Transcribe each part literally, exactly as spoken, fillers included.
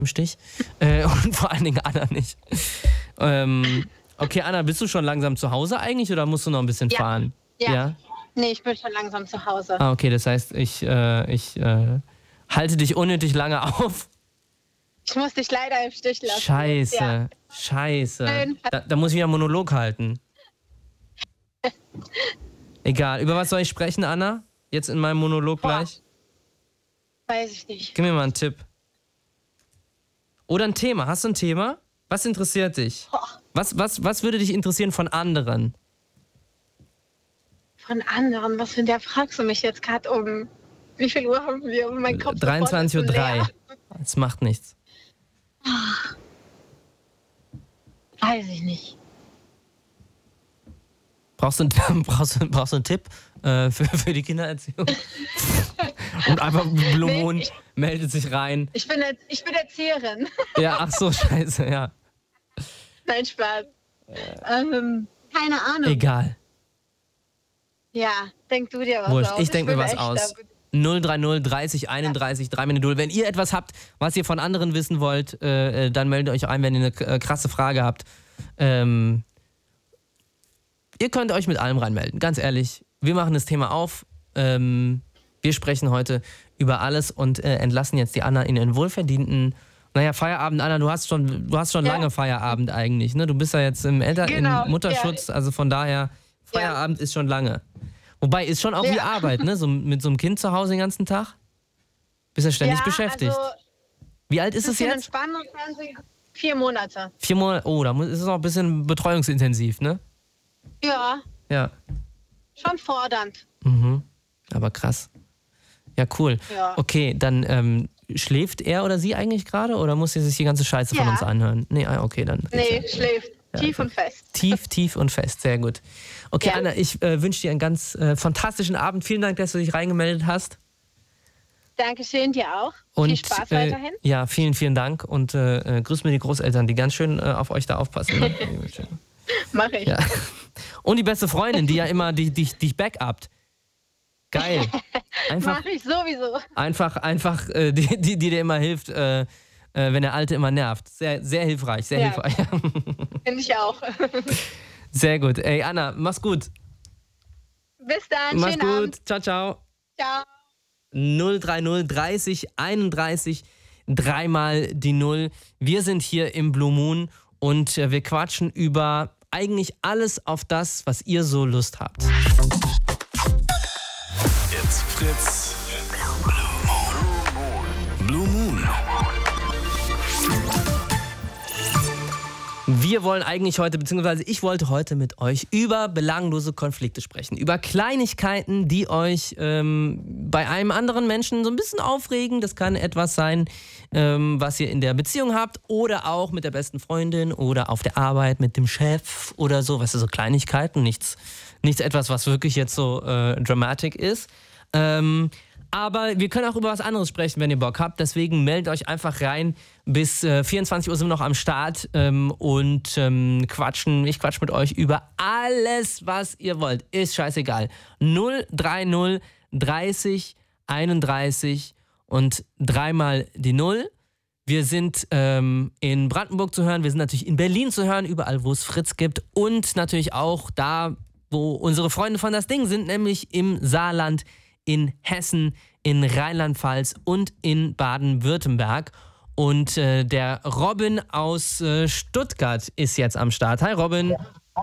im Stich. Äh, und vor allen Dingen Anna nicht. Ähm, okay, Anna, bist du schon langsam zu Hause eigentlich oder musst du noch ein bisschen ja. fahren? Ja. ja. Nee, ich bin schon langsam zu Hause. Ah, okay, das heißt, ich, äh, ich äh, halte dich unnötig lange auf. Ich muss dich leider im Stich lassen. Scheiße, ja. scheiße. Da, da muss ich wieder einen Monolog halten. Egal, über was soll ich sprechen, Anna? Jetzt in meinem Monolog Boah. gleich? Weiß ich nicht. Gib mir mal einen Tipp. Oder ein Thema. Hast du ein Thema? Was interessiert dich? Was, was, was würde dich interessieren von anderen? Von anderen? Was für der fragst du mich jetzt gerade um? Wie viel Uhr haben wir? Um meinen Kopf dreiundzwanzig Uhr drei. Das macht nichts. Ach, weiß ich nicht. Brauchst du, brauchst, brauchst du einen Tipp äh, für, für die Kindererziehung? Und einfach Blue Moon nee, ich, meldet sich rein. Ich bin, ich bin Erzieherin. Ja, ach so, scheiße, ja. Nein, Spaß. Äh, ähm, keine Ahnung. Egal. Ja, denk du dir was Wurscht, aus. Ich denke mir was aus. null drei null dreißig einunddreißig drei null. Wenn ihr etwas habt, was ihr von anderen wissen wollt, äh, dann meldet euch ein, wenn ihr eine äh, krasse Frage habt. Ähm, ihr könnt euch mit allem reinmelden, ganz ehrlich. Wir machen das Thema auf. Ähm, wir sprechen heute über alles und äh, entlassen jetzt die Anna in ihren wohlverdienten, naja, Feierabend. Anna, du hast schon, du hast schon ja. lange Feierabend eigentlich, ne? Du bist ja jetzt im, Elter genau. im Mutterschutz, ja. also von daher, Feierabend ja. ist schon lange. Wobei, ist schon auch ja. wie Arbeit, ne? So, mit so einem Kind zu Hause den ganzen Tag? Bist ja ständig ja, beschäftigt. Also, wie alt ist es jetzt? Entspannung, vier Monate. Vier Monate, oh, da ist es auch ein bisschen betreuungsintensiv, ne? Ja. Ja. Schon fordernd. Mhm. Aber krass. Ja, cool. Ja. Okay, dann ähm, schläft er oder sie eigentlich gerade oder muss er sich die ganze Scheiße ja. von uns anhören? Nee, okay, dann. Nee, ja. schläft. Ja, tief okay. und fest. Tief, tief und fest, sehr gut. Okay, ja. Anna, ich äh, wünsche dir einen ganz äh, fantastischen Abend. Vielen Dank, dass du dich reingemeldet hast. Dankeschön, dir auch. Und, viel Spaß äh, weiterhin. Ja, vielen, vielen Dank und äh, äh, grüß mir die Großeltern, die ganz schön äh, auf euch da aufpassen. Ne? Mach ich. Ja. Und die beste Freundin, die ja immer dich die, die, die backupt. Geil. Einfach, Mach ich sowieso. Einfach, einfach äh, die, die, die dir immer hilft, äh, äh, wenn der Alte immer nervt. Sehr, sehr hilfreich, sehr ja. hilfreich. Finde ich auch. Sehr gut. Ey, Anna, mach's gut. Bis dann. Mach's Schönen gut. Abend. Ciao, ciao. Ciao. null drei null dreißig einunddreißig dreimal die Null. Wir sind hier im Blue Moon und äh, wir quatschen über eigentlich alles auf das, was ihr so Lust habt. Jetzt Fritz. Blue Moon. Blue Moon. Wir wollen eigentlich heute, beziehungsweise ich wollte heute mit euch über belanglose Konflikte sprechen. Über Kleinigkeiten, die euch ähm, bei einem anderen Menschen so ein bisschen aufregen. Das kann etwas sein, ähm, was ihr in der Beziehung habt oder auch mit der besten Freundin oder auf der Arbeit mit dem Chef oder so. Weißt du, so Kleinigkeiten, nichts, nichts etwas, was wirklich jetzt so äh, dramatic ist. Ähm, Aber wir können auch über was anderes sprechen, wenn ihr Bock habt. Deswegen meldet euch einfach rein. Bis äh, vierundzwanzig Uhr sind wir noch am Start ähm, und ähm, quatschen. Ich quatsch mit euch über alles, was ihr wollt. Ist scheißegal. null drei null dreißig einunddreißig und dreimal die Null. Wir sind ähm, in Brandenburg zu hören. Wir sind natürlich in Berlin zu hören, überall, wo es Fritz gibt. Und natürlich auch da, wo unsere Freunde von Das Ding sind, nämlich im Saarland, in Hessen, in Rheinland-Pfalz und in Baden-Württemberg. Und äh, der Robin aus äh, Stuttgart ist jetzt am Start. Hi Robin.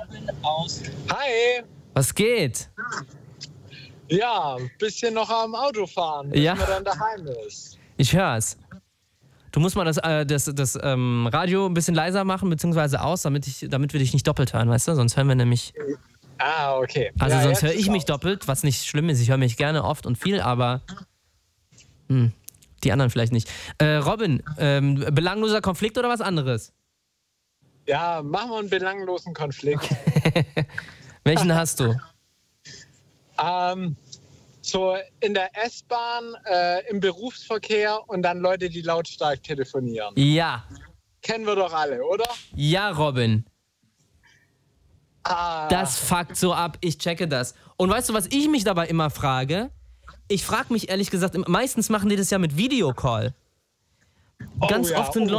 Hi. Was geht? Ja, ein bisschen noch am Auto fahren, bis ja. man dann daheim ist. Ich hör's. Du musst mal das, äh, das, das ähm, Radio ein bisschen leiser machen, beziehungsweise aus, damit, ich, damit wir dich nicht doppelt hören, weißt du? Sonst hören wir nämlich... Ah, okay. Also ja, sonst höre ich mich aus. doppelt, was nicht schlimm ist. Ich höre mich gerne oft und viel, aber hm, die anderen vielleicht nicht. Äh, Robin, ähm, belangloser Konflikt oder was anderes? Ja, machen wir einen belanglosen Konflikt. Welchen hast du? Ähm, so in der S-Bahn, äh, im Berufsverkehr und dann Leute, die lautstark telefonieren. Ja. Kennen wir doch alle, oder? Ja, Robin. Ah. Das fuckt so ab, ich checke das. Und weißt du, was ich mich dabei immer frage? Ich frage mich ehrlich gesagt, meistens machen die das ja mit Videocall. Ganz ja, oft sind oh.